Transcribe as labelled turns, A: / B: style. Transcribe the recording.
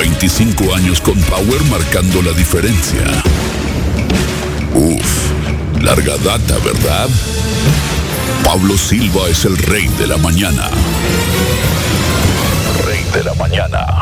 A: 25 años con Power marcando la diferencia. Uf, larga data, ¿verdad? Pablo Silva es el rey de la mañana. Rey de la mañana.